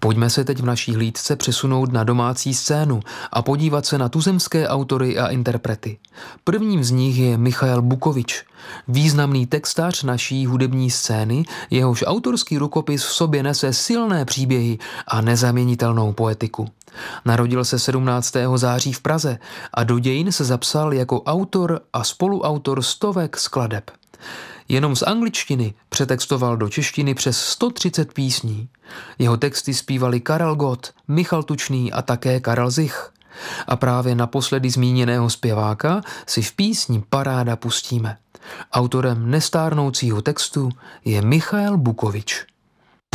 Pojďme se teď v naší hlídce přesunout na domácí scénu a podívat se na tuzemské autory a interprety. Prvním z nich je Michael Bukovič, významný textař naší hudební scény, jehož autorský rukopis v sobě nese silné příběhy a nezaměnitelnou poetiku. Narodil se 17. září v Praze a do dějin se zapsal jako autor a spoluautor stovek skladeb. Jenom z angličtiny přetextoval do češtiny přes 130 písní. Jeho texty zpívali Karel Gott, Michal Tučný a také Karel Zich. A právě naposledy zmíněného zpěváka si v písni Paráda pustíme. Autorem nestárnoucího textu je Michael Bukovič.